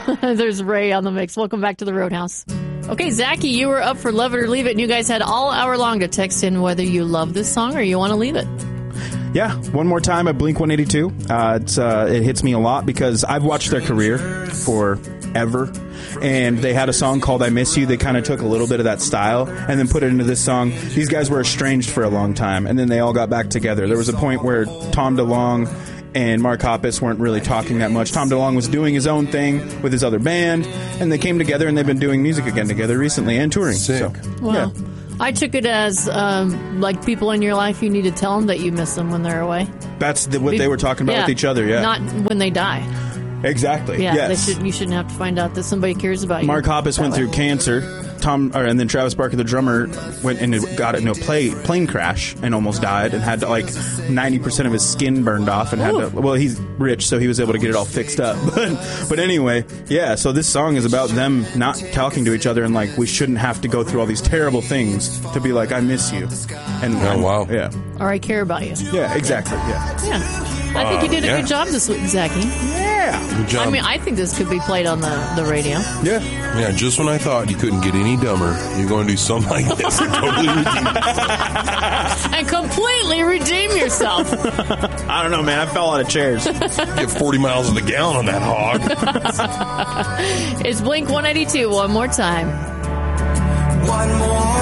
There's Ray on the mix. Welcome back to the Roadhouse. Okay, Zachy, you were up for Love It or Leave It, and you guys had all hour long to text in whether you love this song or you want to leave it. Yeah, One More Time at Blink-182. It hits me a lot because I've watched their career forever, and they had a song called I Miss You. They kind of took a little bit of that style and then put it into this song. These guys were estranged for a long time, and then they all got back together. There was a point where Tom DeLonge and Mark Hoppus weren't really talking that much. Tom DeLonge was doing his own thing with his other band, and they came together, and they've been doing music again together recently and touring. Sick. So, Wow. yeah. I took it as, like, people in your life, you need to tell them that you miss them when they're away. That's what they were talking about with each other, yeah. Not when they die. Exactly, Yeah, yes. you shouldn't have to find out that somebody cares about you. Mark Hoppus went through cancer. And then Travis Barker, the drummer, went and got into a plane crash and almost died and had to, like, 90% of his skin burned off and had to. Well, he's rich, so he was able to get it all fixed up. But anyway, yeah. So this song is about them not talking to each other, and like we shouldn't have to go through all these terrible things to be like, I miss you. And wow. Yeah. Or I care about you. Yeah. Exactly. Yeah. Yeah. I think you did a good job this week, Zachy. Yeah. Good job. I mean, I think this could be played on the radio. Yeah. Yeah, just when I thought you couldn't get any dumber, you're going to do something like this and totally redeem yourself. And completely redeem yourself. I don't know, man. I fell out of chairs. Get 40 miles to the gallon on that hog. It's Blink-182 one more time. One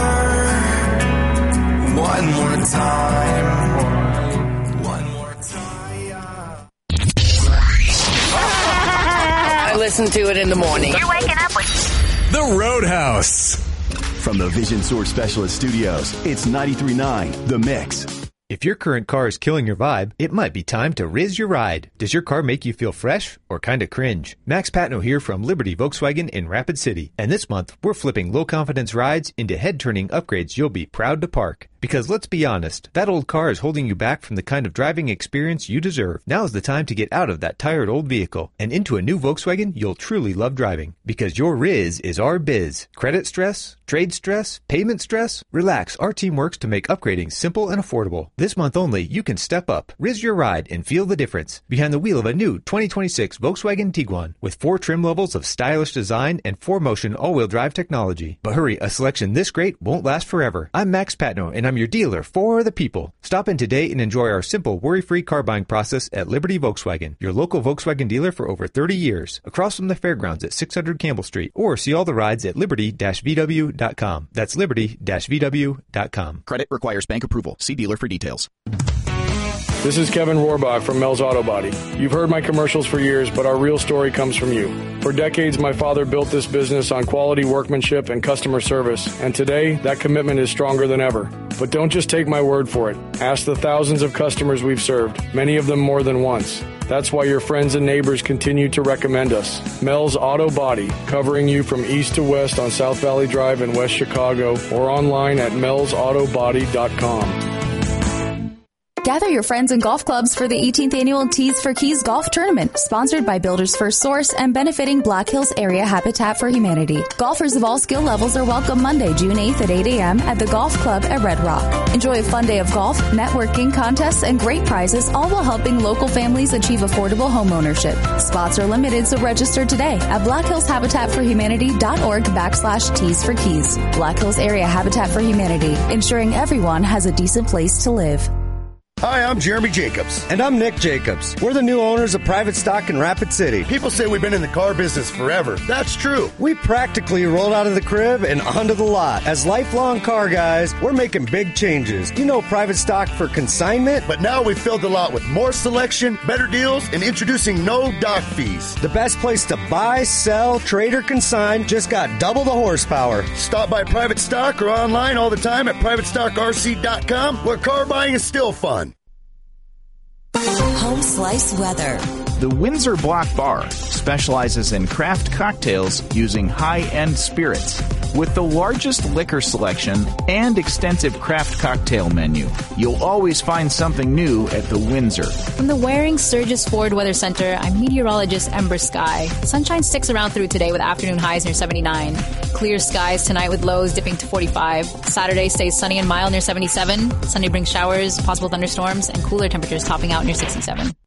more time. I listen to it in the morning. You're waking up with The Roadhouse. From the Vision Source Specialist Studios, it's 93.9 The Mix. If your current car is killing your vibe, it might be time to Riz your ride. Does your car make you feel fresh or kind of cringe? Max Patno here from Liberty Volkswagen in Rapid City. And this month, we're flipping low-confidence rides into head-turning upgrades you'll be proud to park. Because let's be honest, that old car is holding you back from the kind of driving experience you deserve. Now is the time to get out of that tired old vehicle and into a new Volkswagen you'll truly love driving. Because your Riz is our biz. Credit stress? Trade stress? Payment stress? Relax, our team works to make upgrading simple and affordable. This month only, you can step up, Riz your ride, and feel the difference behind the wheel of a new 2026 Volkswagen Tiguan with 4 trim levels of stylish design and 4Motion all-wheel drive technology. But hurry, a selection this great won't last forever. I'm Max Patno, and I'm your dealer for the people. Stop in today and enjoy our simple, worry-free car buying process at Liberty Volkswagen, your local Volkswagen dealer for over 30 years, across from the fairgrounds at 600 Campbell Street, or see all the rides at liberty-vw.com. That's liberty-vw.com. Credit requires bank approval. See dealer for details. This is Kevin Rohrbach from Mel's Auto Body. You've heard my commercials for years, but our real story comes from you. For decades, my father built this business on quality workmanship and customer service, and today, that commitment is stronger than ever. But don't just take my word for it. Ask the thousands of customers we've served, many of them more than once. That's why your friends and neighbors continue to recommend us. Mel's Auto Body, covering you from east to west on South Valley Drive in West Chicago, or online at melsautobody.com. Gather your friends and golf clubs for the 18th annual Tees for Keys Golf Tournament, sponsored by Builders First Source and benefiting Black Hills Area Habitat for Humanity. Golfers of all skill levels are welcome Monday, June 8th at 8 a.m. at the Golf Club at Red Rock. Enjoy a fun day of golf, networking, contests, and great prizes, all while helping local families achieve affordable home ownership. Spots are limited, so register today at blackhillshabitatforhumanity.org/Tees for Keys. Black Hills Area Habitat for Humanity, ensuring everyone has a decent place to live. Hi, I'm Jeremy Jacobs. And I'm Nick Jacobs. We're the new owners of Private Stock in Rapid City. People say we've been in the car business forever. That's true. We practically rolled out of the crib and onto the lot. As lifelong car guys, we're making big changes. You know Private Stock for consignment? But now we've filled the lot with more selection, better deals, and introducing no dock fees. The best place to buy, sell, trade, or consign just got double the horsepower. Stop by Private Stock or online all the time at privatestockrc.com, where car buying is still fun. Home Slice Weather. The Windsor Block Bar specializes in craft cocktails using high-end spirits. With the largest liquor selection and extensive craft cocktail menu, you'll always find something new at the Windsor. From the Waring Sturgis Ford Weather Center, I'm meteorologist Ember Sky. Sunshine sticks around through today with afternoon highs near 79. Clear skies tonight with lows dipping to 45. Saturday stays sunny and mild near 77. Sunday brings showers, possible thunderstorms, and cooler temperatures topping out near 67.